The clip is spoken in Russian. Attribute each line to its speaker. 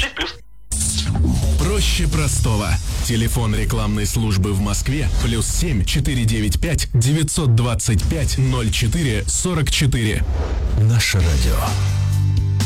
Speaker 1: включить плюс.
Speaker 2: Проще простого. Телефон рекламной службы в Москве +7 495 925 04 44.
Speaker 3: Наше радио.